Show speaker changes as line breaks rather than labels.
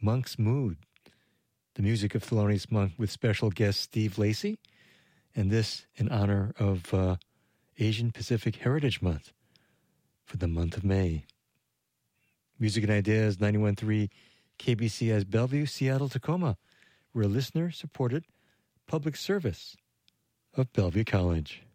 Monk's Mood, the music of Thelonious Monk with special guest Steve Lacy, and this in honor of Asian Pacific Heritage Month for the month of May. Music and Ideas, 91.3 KBCS Bellevue, Seattle, Tacoma. We're a listener-supported public service of Bellevue College.